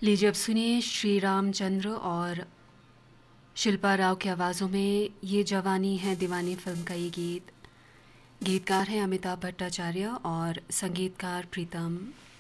लीजिए अब सुनिए श्री रामचंद्र और शिल्पा राव की आवाज़ों में ये जवानी है दीवानी फिल्म का ये गीत। गीतकार हैं अमिताभ भट्टाचार्य और संगीतकार प्रीतम